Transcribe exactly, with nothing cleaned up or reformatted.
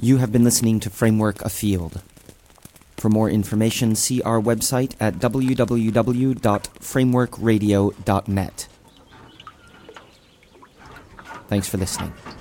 You have been listening to Framework Afield. For more information, see our website at w w w dot framework radio dot net. Thanks for listening.